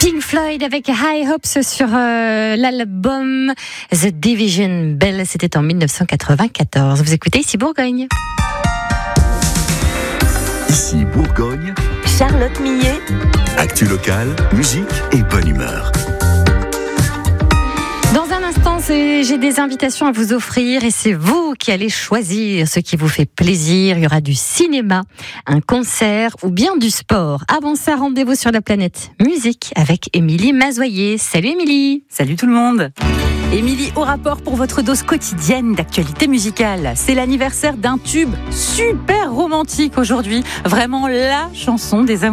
Pink Floyd avec High Hopes sur l'album The Division Bell, c'était en 1994. Vous écoutez Ici Bourgogne. Ici Bourgogne, Charlotte Millet. actu locale, musique et bonne humeur. Dans un instant, j'ai des invitations à vous offrir et c'est vous qui allez choisir ce qui vous fait plaisir. Il y aura du cinéma, un concert ou bien du sport. Avant ça, rendez-vous sur la planète musique avec Émilie Mazoyer. Salut Émilie. Salut tout le monde. Émilie au rapport pour votre dose quotidienne d'actualité musicale. C'est l'anniversaire d'un tube super romantique aujourd'hui. Vraiment la chanson des amoureux.